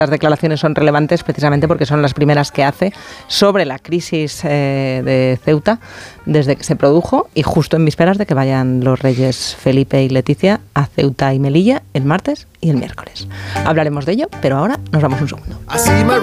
Las declaraciones son relevantes precisamente porque son las primeras que hace sobre la crisis de Ceuta desde que se produjo y justo en vísperas de que vayan los reyes Felipe y Leticia a Ceuta y Melilla el martes y el miércoles. Hablaremos de ello, pero ahora nos vamos un segundo.